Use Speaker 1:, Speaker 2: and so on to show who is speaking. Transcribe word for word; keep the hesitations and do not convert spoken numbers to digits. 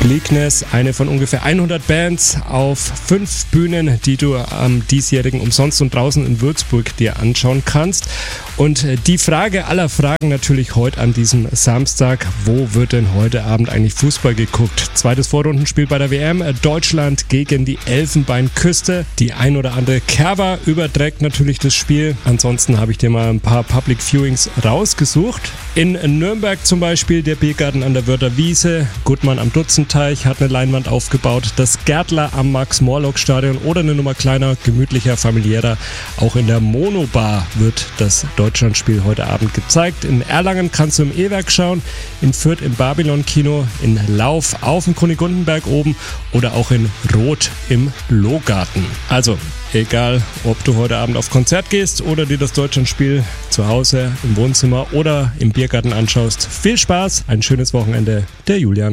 Speaker 1: Bleakness, eine von ungefähr hundert Bands auf fünf Bühnen, die du am diesjährigen Umsonst und draußen in Würzburg dir anschauen kannst. Und die Frage aller Fragen natürlich heute an diesem Samstag: Wo wird denn heute Abend eigentlich Fußball geguckt? Zweites Vorrundenspiel bei der W M, Deutschland gegen die Elfenbeinküste. Die ein oder andere Kerber überträgt natürlich das Spiel. Ansonsten habe ich dir mal ein paar Public Viewings rausgesucht. In Nürnberg zum Beispiel der Biergarten an der Wörther Wiese, Gutmann am Dutzenteich hat eine Leinwand aufgebaut, das Gärtler am Max-Morlock-Stadion oder eine Nummer kleiner, gemütlicher, familiärer. Auch in der Monobar wird das Deutschlandspiel heute Abend gezeigt. In Erlangen kannst du im E-Werk schauen, in Fürth im Babylon-Kino, in Lauf auf dem Kunigundenberg oben oder auch in Roth im Lohgarten. Also, egal, ob du heute Abend auf Konzert gehst oder dir das Deutschlandspiel zu Hause im Wohnzimmer oder im Biergarten anschaust. Viel Spaß, ein schönes Wochenende, der Julian.